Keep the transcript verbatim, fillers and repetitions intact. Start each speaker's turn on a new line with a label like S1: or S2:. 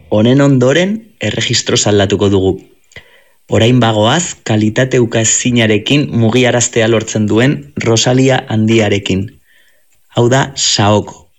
S1: Honen ondoren, erregistroz aldatuko dugu. Orain bagoaz, kalitate ukazinarekin mugiaraztea lortzen duen Rosalia handiarekin. Hau da, Saoko.